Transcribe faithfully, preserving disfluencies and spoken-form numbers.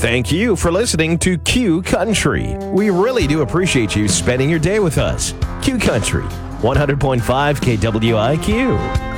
Thank you for listening to Q Country. We really do appreciate you spending your day with us. Q Country, one hundred point five K W I Q.